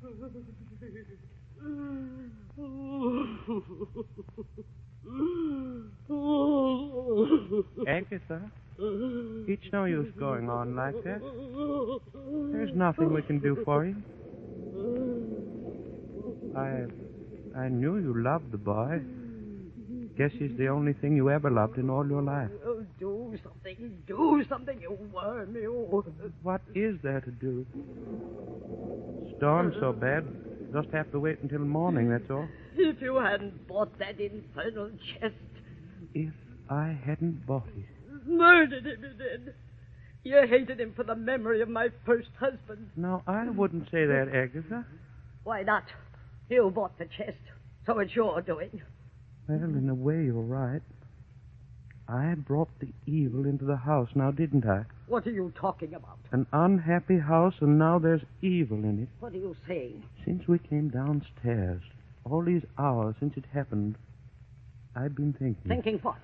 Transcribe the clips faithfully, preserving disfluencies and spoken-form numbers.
Agatha, it's no use going on like that. There's nothing we can do for you. I, I knew you loved the boy. Guess he's the only thing you ever loved in all your life. Oh, do something. Do something, you worm, you. What is there to do? Storm's so bad, just have to wait until morning, that's all. If you hadn't bought that infernal chest. If I hadn't bought it. Murdered him, you did. You hated him for the memory of my first husband. No, I wouldn't say that, Agatha. Why not? You bought the chest, so it's your doing. Well, in a way, you're right. I brought the evil into the house, now didn't I? What are you talking about? An unhappy house, and now there's evil in it. What are you saying? Since we came downstairs, all these hours since it happened, I've been thinking. Thinking what?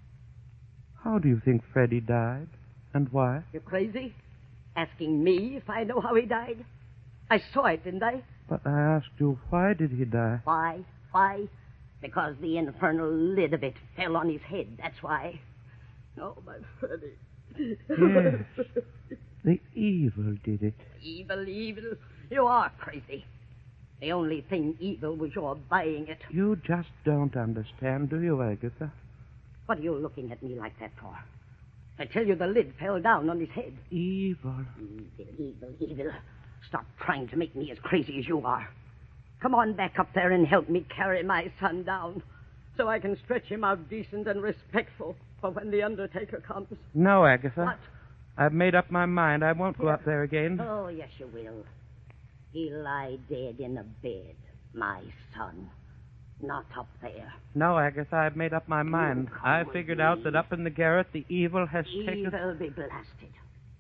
How do you think Freddie died? And why? You crazy? Asking me if I know how he died? I saw it, didn't I? But I asked you, why did he die? Why? Why? Because the infernal lid of it fell on his head, that's why. Oh, my Freddie. Yes. The evil did it. Evil, evil. You are crazy. The only thing evil was your buying it. You just don't understand, do you, Agatha? What are you looking at me like that for? I tell you the lid fell down on his head. Evil. Evil, evil, evil. Stop trying to make me as crazy as you are. Come on back up there and help me carry my son down so I can stretch him out decent and respectful for when the undertaker comes. No, Agatha. What? I've made up my mind. I won't go Yeah. up there again. Oh, yes, you will. He'll lie dead in a bed, my son. Not up there. No, Agatha, I've made up my mind. come I with figured me. out that up in the garret the evil has taken... Evil be blasted.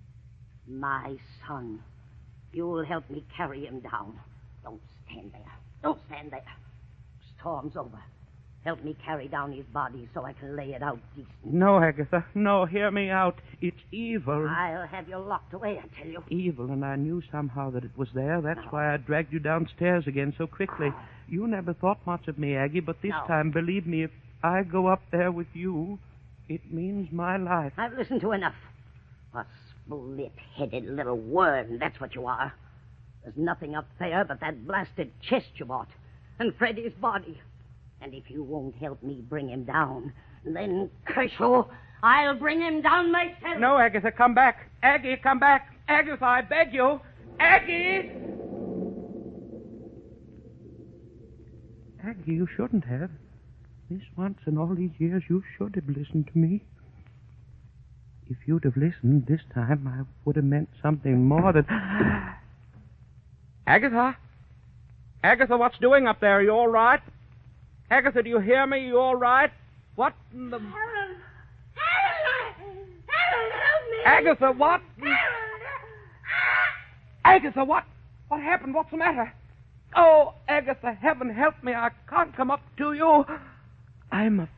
My son. You'll help me carry him down. Don't stand there. Don't stand there. Storm's over. Help me carry down his body so I can lay it out decent. No, Agatha. No, hear me out. It's evil. I'll have you locked away, I tell you. Evil, and I knew somehow that it was there. That's No. why I dragged you downstairs again so quickly. You never thought much of me, Aggie, but this No. time, believe me, if I go up there with you, it means my life. I've listened to enough. A split-headed little worm, that's what you are. There's nothing up there but that blasted chest you bought, and Freddie's body. And if you won't help me bring him down, then, curse you, I'll bring him down myself. No, Agatha, come back. Aggie, come back. Agatha, I beg you. Aggie! Aggie, you shouldn't have. This once in all these years, you should have listened to me. If you'd have listened this time, I would have meant something more than... Agatha? Agatha, what's doing up there? Are you all right? Agatha, do you hear me? You all right? What in the... Helen! Helen! Helen, help me! Agatha, what? Helen! Agatha, what? What happened? What's the matter? Oh, Agatha, heaven help me. I can't come up to you. I'm